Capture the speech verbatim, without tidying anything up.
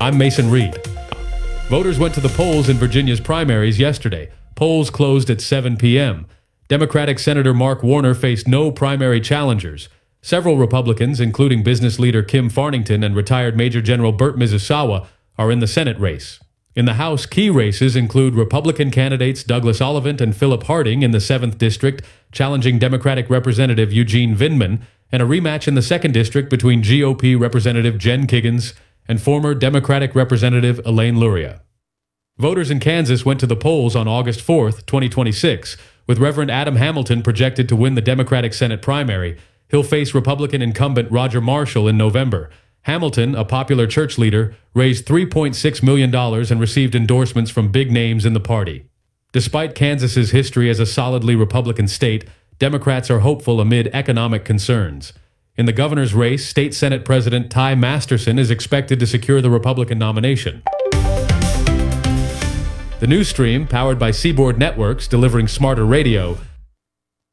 I'm Mason Reed. Voters went to the polls in Virginia's primaries yesterday. Polls closed at seven p.m. Democratic Senator Mark Warner faced no primary challengers. Several Republicans, including business leader Kim Farnington and retired Major General Burt Mizusawa, are in the Senate race. In the House, key races include Republican candidates Douglas Ollivant and Philip Harding in the seventh District, challenging Democratic Representative Eugene Vindman, and a rematch in the second District between G O P Representative Jen Kiggans and former Democratic Representative Elaine Luria. Voters in Kansas went to the polls on August fourth, twenty twenty-six, with Reverend Adam Hamilton projected to win the Democratic Senate primary. He'll face Republican incumbent Roger Marshall in November. Hamilton, a popular church leader, raised three point six million dollars and received endorsements from big names in the party. Despite Kansas's history as a solidly Republican state, Democrats are hopeful amid economic concerns. In the governor's race, State Senate President Ty Masterson is expected to secure the Republican nomination. The news stream, powered by Seaboard Networks, delivering smarter radio,